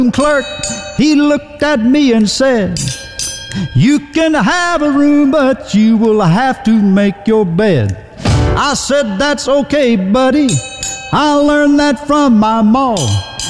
clerk, he looked at me and said, "You can have a room, but you will have to make your bed." I said, "That's okay, buddy. I learned that from my ma."